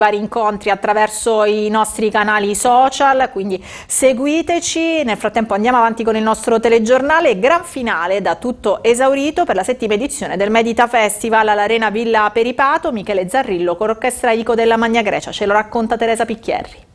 vari incontri attraverso i nostri canali social, quindi seguiteci. Nel frattempo andiamo avanti con il nostro telegiornale. Gran finale da tutto esaurito per la 7ª edizione del Medita Festival all'Arena Villa Peripato. Michele Zarrillo con l'Orchestra Ico della Magna Grecia, ce lo racconta Teresa Picchierri.